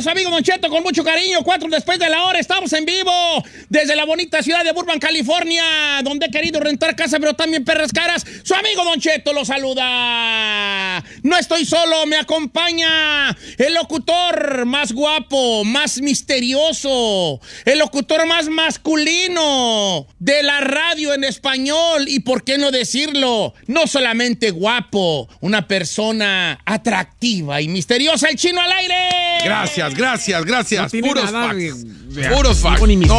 su amigo Don Cheto con mucho cariño. 4 después de la hora, estamos en vivo desde la bonita ciudad de Burbank, California, donde he querido rentar casa, pero también perras caras. Su amigo Don Cheto lo saluda. No estoy solo, me acompaña el locutor más guapo, más misterioso, el locutor más masculino de la radio en español. Y por qué no decirlo, no solamente guapo, una persona atractiva y misteriosa, el Chino al aire. Gracias. No tiene Puros nada facts. de- Puros facts. ni No,